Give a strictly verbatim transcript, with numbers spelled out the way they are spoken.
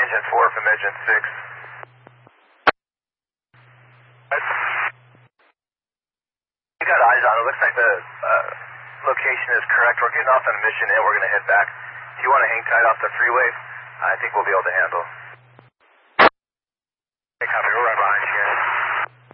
engine four from engine six. You got eyes on it. Looks like the uh, location is correct. We're getting off on a mission and we're going to head back. If you want to hang tight off the freeway, I think we'll be able to handle. Hey, copy. We're right